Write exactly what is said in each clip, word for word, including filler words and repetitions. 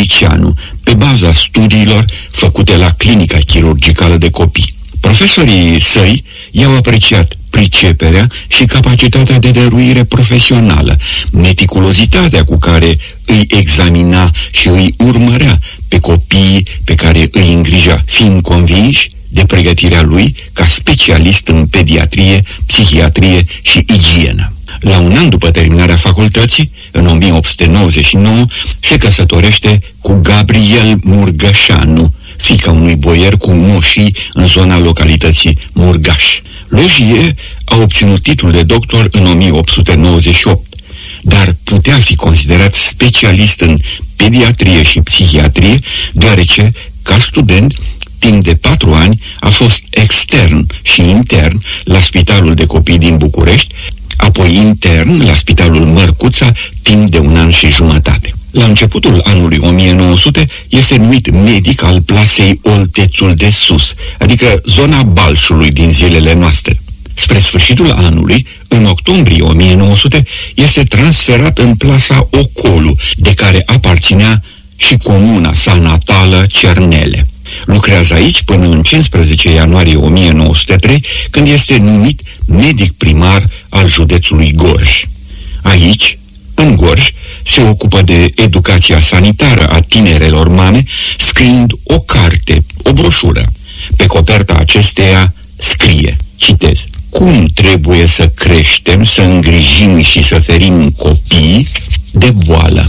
Felicianu, pe baza studiilor făcute la clinica chirurgicală de copii. Profesorii săi i-au apreciat priceperea și capacitatea de dăruire profesională, meticulozitatea cu care îi examina și îi urmărea pe copiii pe care îi îngrija, fiind convinși de pregătirea lui ca specialist în pediatrie, psihiatrie și igienă. La un an după terminarea facultății, în o mie opt sute nouăzeci și nouă, se căsătorește cu Gabriel Murgășanu, fiica unui boier cu moșii în zona localității Murgaș. Logie a obținut titlul de doctor în o mie opt sute nouăzeci și opt, dar putea fi considerat specialist în pediatrie și psihiatrie, deoarece, ca student, timp de patru ani a fost extern și intern la Spitalul de Copii din București, apoi intern la Spitalul Mărcuța timp de un an și jumătate. La începutul anului o mie nouă sute este numit medic al plasei Oltețul de Sus, adică zona Balșului din zilele noastre. Spre sfârșitul anului, în octombrie o mie nouă sute, este transferat în plasa Ocolu, de care aparținea și comuna sa natală Cernele. Lucrează aici până în cincisprezece ianuarie o mie nouă sute trei, când este numit medic primar al județului Gorj. Aici, în Gorj, se ocupă de educația sanitară a tinerelor mame, scriind o carte, o broșură. Pe coperta acesteia scrie, citez: cum trebuie să creștem, să îngrijim și să ferim copiii de boală.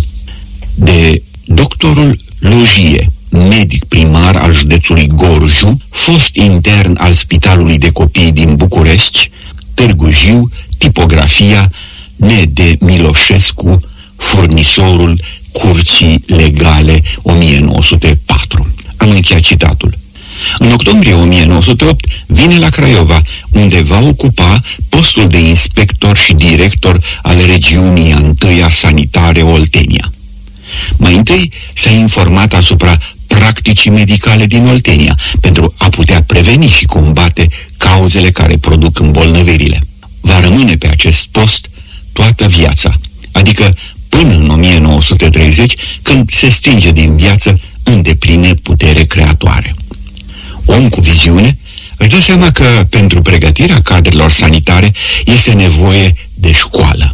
De doctorul Logie, medic primar al județului Gorju, fost intern al Spitalului de Copii din București, Târgu Jiu, tipografia N D Miloșescu, furnisorul Curții Legale o mie nouă sute patru. Am încheiat citatul. În octombrie o mie nouă sute opt vine la Craiova, unde va ocupa postul de inspector și director al regiunii a întâia sanitare Oltenia. Mai întâi s-a informat asupra practicii medicale din Oltenia, pentru a putea preveni și combate cauzele care produc îmbolnăvirile. Va rămâne pe acest post toată viața, adică până în o mie nouă sute treizeci, când se stinge din viață în deplină putere creatoare. Om cu viziune își dă seama că pentru pregătirea cadrelor sanitare este nevoie de școală.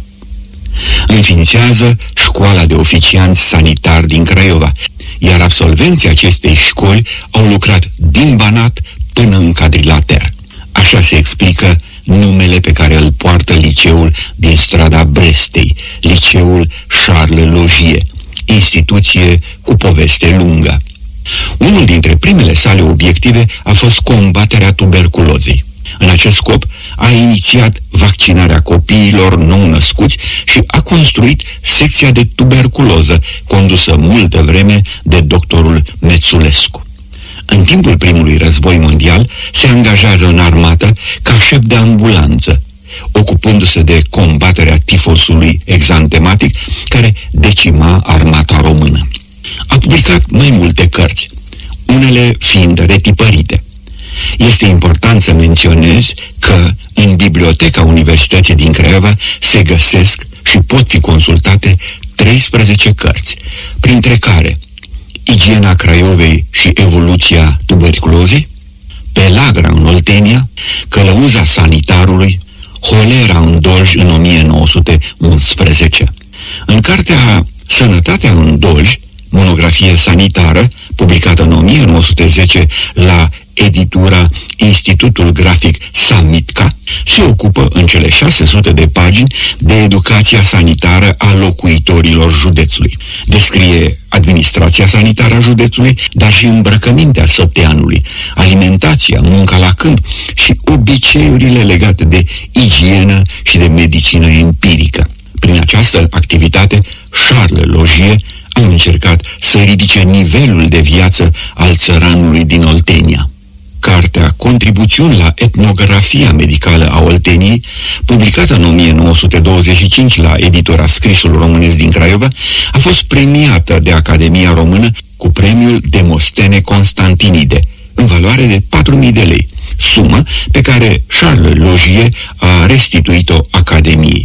Înființează școala de oficianți sanitari din Craiova, iar absolvenții acestei școli au lucrat din Banat până în Cadrilater. Așa se explică numele pe care îl poartă liceul din strada Brestei, liceul Charles Logie, instituție cu poveste lungă. Unul dintre primele sale obiective a fost combaterea tuberculozei. În acest scop a inițiat vaccinarea copiilor nou-născuți și a construit secția de tuberculoză, condusă multă vreme de doctorul Mețulescu. În timpul primului război mondial se angajează în armată ca șef de ambulanță, ocupându-se de combaterea tifosului exantematic care decima armata română. A publicat mai multe cărți, unele fiind retipărite. Este important să menționez că în Biblioteca Universității din Craiova se găsesc și pot fi consultate treisprezece cărți, printre care Igiena Craiovei și evoluția tuberculozei, Pelagra în Oltenia, Călăuza sanitarului, Holera în Dolj în o mie nouă sute unsprezece. În cartea Sănătatea în Dolj, monografie sanitară, publicată în o mie nouă sute zece la editura Institutul Grafic Samitca, se ocupă în cele șase sute de pagini de educația sanitară a locuitorilor județului. Descrie administrația sanitară a județului, dar și îmbrăcămintea săteanului, alimentația, munca la câmp și obiceiurile legate de igienă și de medicină empirică. Prin această activitate, Charles Logie a încercat să ridice nivelul de viață al țăranului din Oltenia. Cartea Contribuțiuni la etnografia medicală a Olteniei, publicată în o mie nouă sute douăzeci și cinci la editura Scrisul Românesc din Craiova, a fost premiată de Academia Română cu premiul Demostene Constantinide, în valoare de patru mii de lei, sumă pe care Charles Logie a restituit-o Academiei.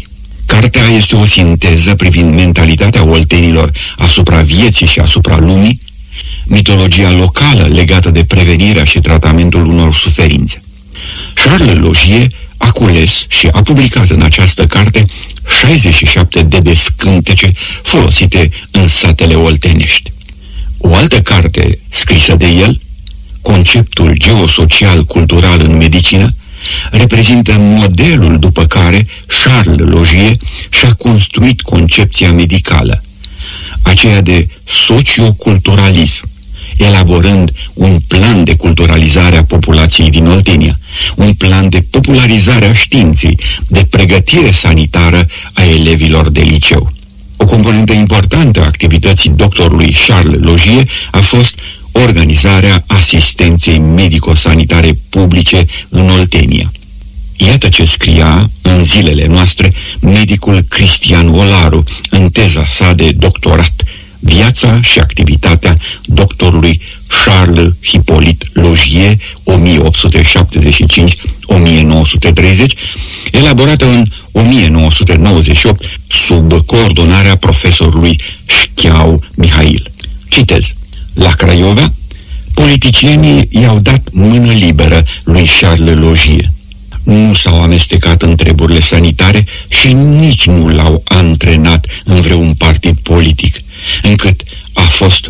Cartea este o sinteză privind mentalitatea oltenilor asupra vieții și asupra lumii, mitologia locală legată de prevenirea și tratamentul unor suferințe. Charles Laugier a cules și a publicat în această carte șaizeci și șapte de descântece folosite în satele oltenești. O altă carte scrisă de el, Conceptul geosocial-cultural în medicină, reprezintă modelul după care Charles Laugier și-a construit concepția medicală, aceea de socioculturalism, elaborând un plan de culturalizare a populației din Oltenia, un plan de popularizare a științei, de pregătire sanitară a elevilor de liceu. O componentă importantă a activității doctorului Charles Laugier a fost organizarea asistenței medico-sanitare publice în Oltenia. Iată ce scria în zilele noastre medicul Cristian Olaru în teza sa de doctorat, Viața și activitatea doctorului Charles Hippolyte Laugier, o mie opt sute șaptezeci și cinci - o mie nouă sute treizeci, elaborată în o mie nouă sute nouăzeci și opt sub coordonarea profesorului Șcheau Mihail. Citez: la Craiova, politicienii i-au dat mână liberă lui Charles Laugier. Nu s-au amestecat în treburile sanitare și nici nu l-au antrenat în vreun partid politic, încât a fost